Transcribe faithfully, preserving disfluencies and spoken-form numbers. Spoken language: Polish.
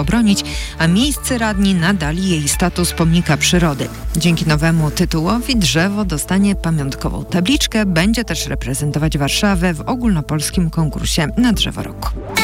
obronić, a miejscy radni nadali jej status pomnika przyrody. Dzięki nowemu tytułowi drzewo dostanie pamiątkową tabliczkę, będzie też reprezentować Warszawę w ogólnopolskim konkursie na drzewo roku.